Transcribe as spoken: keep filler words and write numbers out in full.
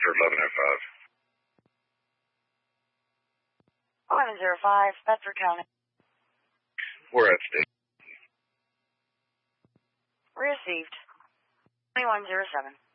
for eleven oh five. eleven oh five, Bedford County. We're at state. Received. twenty-one oh seven.